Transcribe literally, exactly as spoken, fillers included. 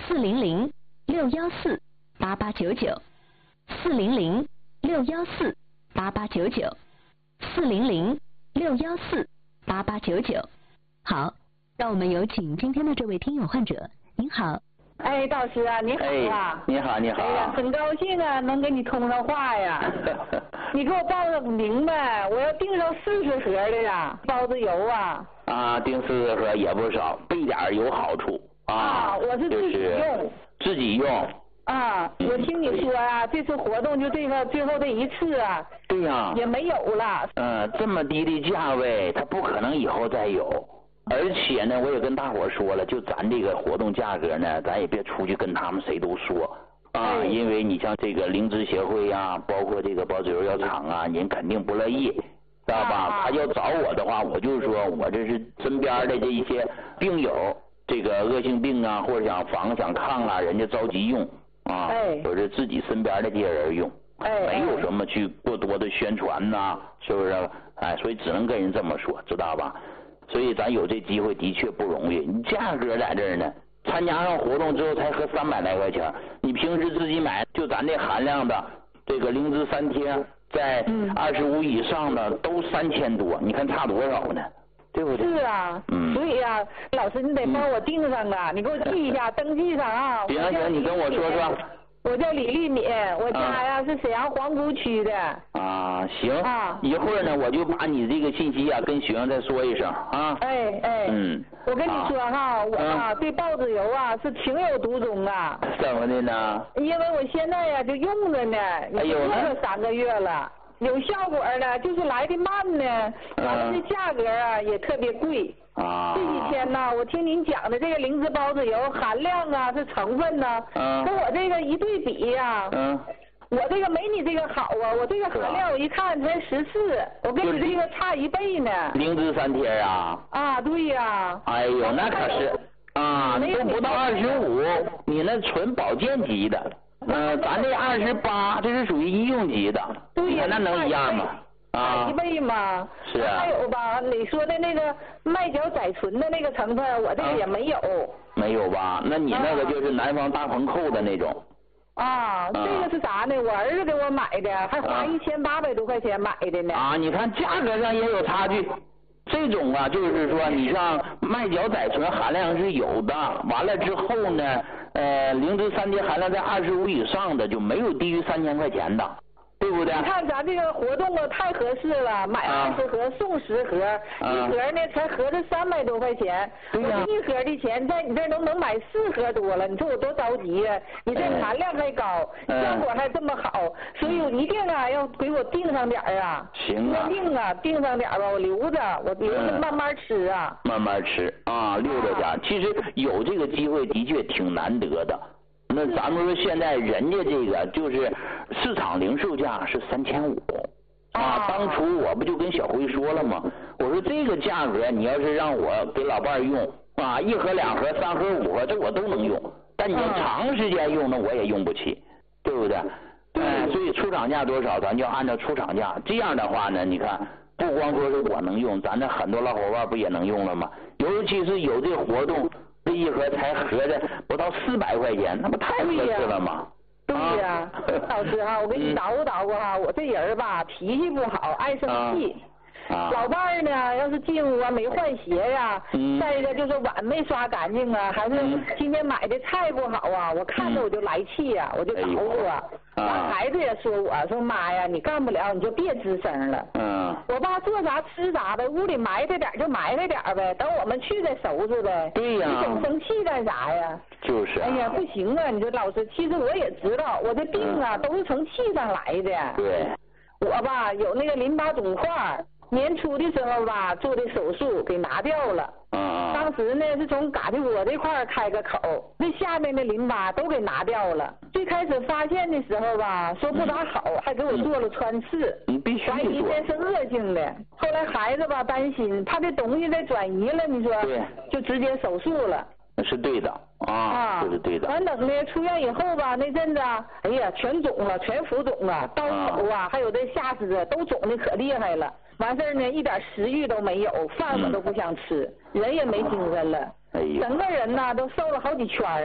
四零零六幺四八八九九，四零零六幺四八八九九，四零零六幺四八八九九。好，让我们有请今天的这位听友患者。您好。 哎，道师啊，你好啊！ 哎、你好，你好！ 哎呀，很高兴啊，能跟你通上话呀。你给我报个明白，我要订上四十盒的呀，包子油啊。 啊，订四十盒也不少，备点儿有好处啊。 啊，我是自己用。 就是、自己用。 啊，我听你说呀、啊，这次活动就这个最后这一次啊。 对呀、啊。 也没有了。 嗯，这么低的价位，它不可能以后再有。而且呢，我也跟大伙说了，就咱这个活动价格呢，咱也别出去跟他们谁都说啊， 哎、 因为你像这个灵芝协会呀、啊，包括这个包子油药厂啊，人肯定不乐意，知道吧？ 啊、 他要找我的话，我就说我这是身边的这一些病友，这个恶性病啊，或者想防想抗啊，人家着急用啊， 哎、 都是自己身边的这些人用， 哎、 没有什么去过多的宣传呐、啊，是不是？哎，所以只能跟人这么说，知道吧？所以咱有这机会的确不容易，你价格在这儿呢，参加上活动之后才合三百来块钱，你平时自己买，就咱这含量的这个灵芝三贴，在二十五以上的都三千多，你看差多少呢？对不对？ 是啊， 嗯， 所以呀、啊，老师你得帮我订上啊，嗯、你给我记一下，登记上啊。 行行，你跟我说说。 我叫李丽敏，我家呀、啊、是沈阳皇姑区的。 啊，行。 啊。 一会儿呢，我就把你这个信息啊跟学生再说一声啊。 哎哎。 嗯。 我跟你说哈，啊、我啊、嗯、对豹子油啊是情有独钟啊。 怎么的呢？ 因为我现在呀就用着呢，已经用了三个月了，有效果的，就是来的慢呢，完了这价格啊也特别贵。 啊， 这几天呢，我听您讲的这个灵芝包子油含量啊，是成分呢， 嗯， 跟我这个一对比呀、啊， 嗯， 我这个没你这个好啊，我这个含量我一看才十四，我跟你这个差一倍呢。 灵芝三贴啊？ 啊，对呀、 啊。哎呦，那可是啊，都不到二十五，你那纯保健级的，嗯、呃，咱这二十八，这是属于医用级的， 对呀， 那能一样吗？啊， 一倍吗？ 是啊。 还有吧，你说的那个麦角甾醇的那个成分，我这个也没有。啊、 没有吧？那你那个就是南方大棚扣的那种。 啊，这个是啥呢？我儿子给我买的，还花一千八百多块钱买的呢。 啊，你看价格上也有差距。这种啊，就是说，你像麦角甾醇含量是有的，完了之后呢，呃，灵芝三贴含量在二十五以上的就没有低于三千块钱的。对不对？ 你看咱这个活动啊，太合适了，买二十盒、啊、送十盒，啊、一盒呢才合着三百多块钱。 对呀、啊。 一盒的钱在你这都能买四盒多了，你说我多着急呀、啊！你这含量还高， 嗯、 效果还这么好，所以我一定啊要给我订上点啊。 行啊。 订啊，订上点吧，我留着，我留着慢慢吃啊。 嗯、慢慢吃啊，溜着点。其实有这个机会的确挺难得的。那咱们说现在人家这个就是市场零售价是三千五啊，当初我不就跟小辉说了吗？我说这个价格你要是让我给老伴儿用啊，一盒两盒三盒五盒这我都能用，但你要长时间用那我也用不起，对不对？哎，所以出厂价多少咱就按照出厂价，这样的话呢，你看不光说是我能用，咱这很多老伙伴不也能用了吗？尤其是有这活动。这一盒才合着不到四百块钱，那不太合适了吗？ 对呀、啊，老师哈，我给你捣鼓捣鼓哈，我这人吧脾气不好，爱生气。 啊、 老伴儿呢，要是进屋啊没换鞋呀、 嗯， 再一个就是碗没刷干净啊，还是今天买的菜不好啊，我看着我就来气呀、啊嗯，我就捣鼓啊。我、哎、孩子也说我说妈呀，你干不了你就别吱声了。 嗯。 我爸做啥吃啥呗，屋里埋汰点就埋汰点呗，等我们去再收拾呗。 对呀、 啊。你总生气干啥呀？ 就是、啊。 哎呀，不行啊！你说老师，其实我也知道，我这病啊、嗯、都是从气上来的。 对。 我吧有那个淋巴肿块。年初的时候吧，做的手术给拿掉了。 嗯。 当时呢是从嘎肢窝这块开个口，那下面的淋巴都给拿掉了。最开始发现的时候吧，说不咋好，嗯、还给我做了穿刺。 你必须怀疑这是恶性的。后来孩子吧担心，怕这东西再转移了，你说？ 对。 就直接手术了。 那是对的啊，啊这是对的。 完等呢，出院以后吧，那阵子，哎呀，全肿了，全浮肿了，刀口啊，啊还有这下肢啊，都肿的可厉害了。完事儿呢，一点食欲都没有，饭我都不想吃，嗯、人也没精神了， 哎呦， 整个人呐都瘦了好几圈儿。